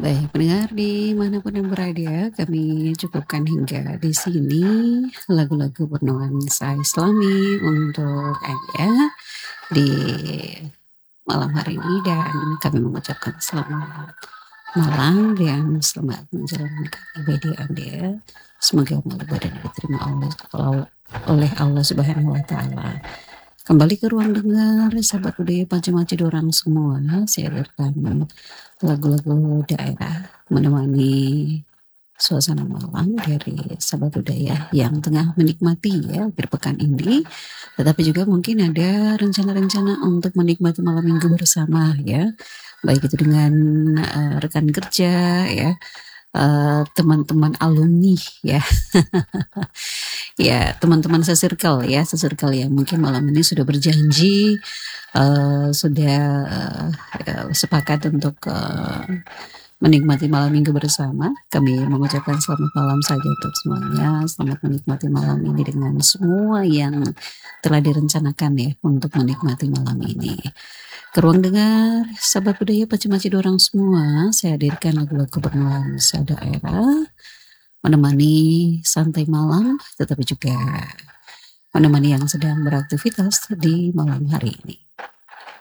Baik, pendengar dimanapun yang berada, kami cukupkan hingga di sini lagu-lagu bernuansa Islami untuk Anda di malam hari ini dan kami mengucapkan selamat malam dan selamat menjalankan ibadah Anda. Semoga amal ibadah diterima oleh Allah Subhanahu wa taala. Kembali ke ruang dengar sahabat budaya Pancamati Dorang semua, saya hadirkan lagu-lagu daerah menemani suasana malam dari sahabat budaya yang tengah menikmati ya akhir pekan ini, tetapi juga mungkin ada rencana-rencana untuk menikmati malam minggu bersama ya, baik itu dengan rekan kerja ya, teman-teman alumni ya. Ya, teman-teman se-circle ya, se-circle yang mungkin malam ini sudah berjanji, sudah sepakat untuk menikmati malam minggu bersama. Kami mengucapkan selamat malam saja untuk semuanya. Selamat menikmati malam ini dengan semua yang telah direncanakan ya untuk menikmati malam ini. Ke ruang dengar sahabat budaya Pancamati Dorang semua, saya hadirkan lagu-lagu bernuansa daerah menemani santai malam, tetapi juga menemani yang sedang beraktivitas di malam hari ini.